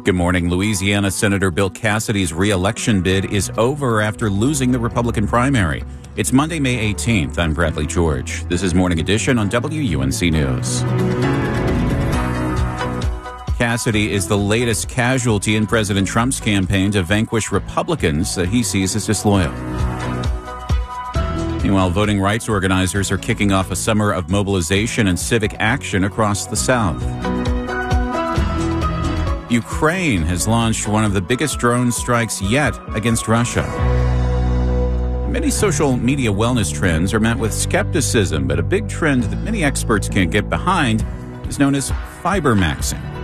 Good morning. Louisiana Senator Bill Cassidy's re-election bid is over after losing the Republican primary. It's Monday, May 18th. I'm Bradley George. This is Morning Edition on WUNC News. Cassidy is the latest casualty in President Trump's campaign to vanquish Republicans that he sees as disloyal. Meanwhile, voting rights organizers are kicking off a summer of mobilization and civic action across the South. Ukraine has launched one of the biggest drone strikes yet against Russia. Many social media wellness trends are met with skepticism, but a big trend that many experts can't get behind is known as fibermaxing.